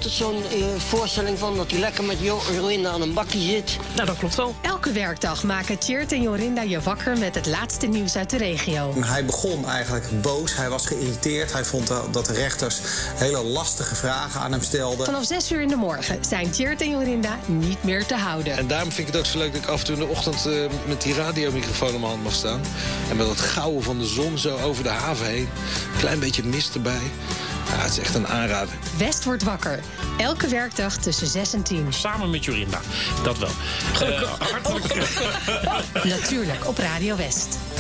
altijd zo'n voorstelling van dat hij lekker met Jorinda aan een bakje zit. Nou, dat klopt wel. Elke werkdag maken Tjeerd en Jorinda je wakker met het laatste nieuws uit de regio. Hij begon eigenlijk boos, hij was geïrriteerd. Hij vond dat de rechters hele lastige vragen aan hem stelden. Vanaf 6 uur in de morgen zijn Tjeerd en Jorinda niet meer te houden. En daarom vind ik het ook zo leuk dat ik af en toe in de ochtend met die radiomicrofoon in mijn hand mag staan. En met dat gouden van de zon zo over de haven heen. Klein beetje mist erbij. Ja, het is echt een aanrader. West wordt wakker. Elke werkdag tussen 6 en 10. Samen met Jorinda. Dat wel. Hartelijk. Natuurlijk op Radio West.